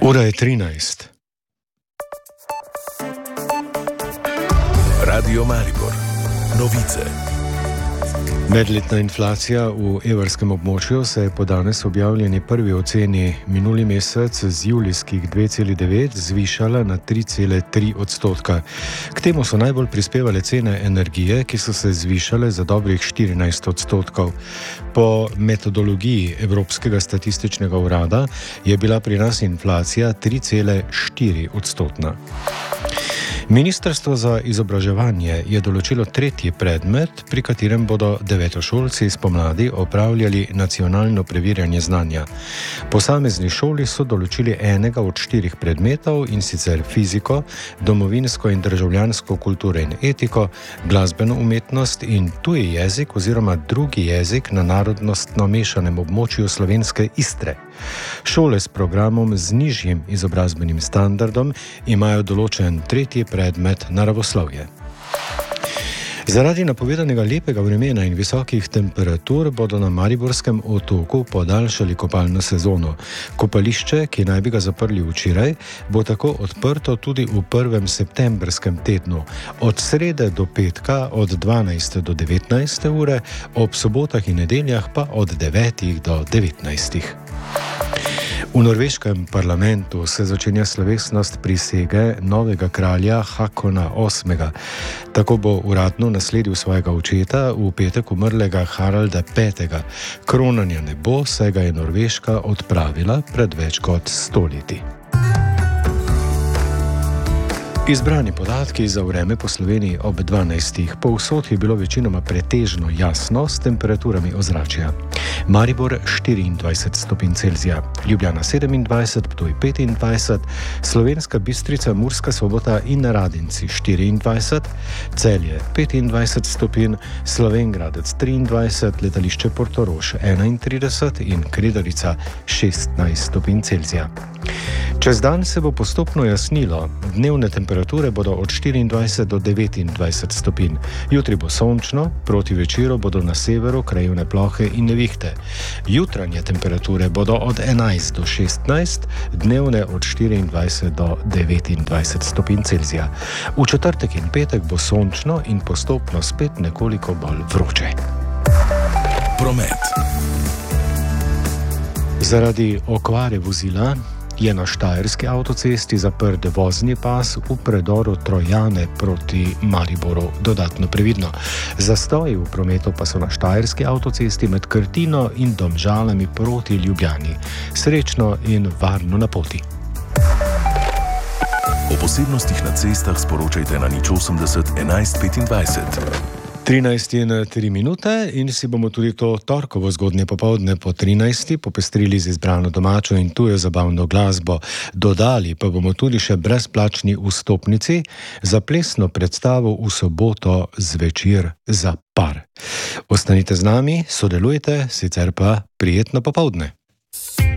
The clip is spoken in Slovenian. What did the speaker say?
Ura je 13. Radio Maribor. Novice. Medletna inflacija v evrskem območju se je po danes objavljeni prvi oceni minuli mesec z julijskih 2,9 zvišala na 3,3%. K temu so najbolj prispevale cene energije, ki so se zvišale za dobrih 14%. Po metodologiji Evropskega statističnega urada je bila pri nas inflacija 3,4%. Ministrstvo za izobraževanje je določilo tretji predmet, pri katerem bodo devetošolci spomladi opravljali nacionalno preverjanje znanja. Posamezni šoli so določili enega od 4 predmetov, in sicer fiziko, domovinsko in državljansko kulturo in etiko, glasbeno umetnost in tuji jezik oziroma drugi jezik na narodnostno mešanem območju slovenske Istre. Šole s programom z nižjim izobrazbenim standardom imajo določen tretji predmet naravoslovje. Zaradi napovedanega lepega vremena in visokih temperatur bodo na Mariborskem otoku podaljšali kopalno sezono. Kopališče, ki naj bi ga zaprli včeraj, bo tako odprto tudi v prvem septembrskem tednu. Od srede do petka od 12. do 19. ure, ob sobotah in nedeljah pa od 9. do 19. V norveškem parlamentu se začenja slovesnost prisege novega kralja Hakona VIII. Tako bo uradno nasledil svojega očeta, v petek umrlega Haralda V. Kronanja ne bo, saj ga je Norveška odpravila pred več kot 100 leti. Izbrani podatki za vreme po Sloveniji ob 12. Povsod je bilo večinoma pretežno jasno s temperaturami ozračja. Maribor 24 stopinj Celzija, Ljubljana 27, Ptuj 25, Slovenska Bistrica, Murska Sobota in Radenci 24, Celje 25 stopinj, Slovenj Gradec 23, letališče Portorož 31 in Kredarica 16 stopinj Celzija. Čez dan se bo postopno jasnilo, dnevne temperature bodo od 24 do 29 stopinj. Jutri bo sončno, proti večeru bodo na severu krajevne plohe in nevihte. Jutranje temperature bodo od 11 do 16, dnevne od 24 do 29 stopinj Celzija. V četrtek in petek bo sončno in postopno spet nekoliko bolj vroče. Promet. Zaradi okvare vozila je na štajerski avtocesti zaprt vozni pas v predoru Trojane proti Mariboru. Dodatno previdno. Zastoji v prometu pa so na štajerski avtocesti med Krtino in Domžalami proti Ljubljani. Srečno in varno na poti. O posebnostih na cestah sporočajte na 080 11 25. 13:03 in si bomo tudi to torkovo zgodnje popoldne po 13. popestrili z izbrano domačo in tujo zabavno glasbo. Dodali pa bomo tudi še brezplačni vstopnici za plesno predstavo v soboto zvečer za par. Ostanite z nami, sodelujte, sicer pa prijetno popoldne.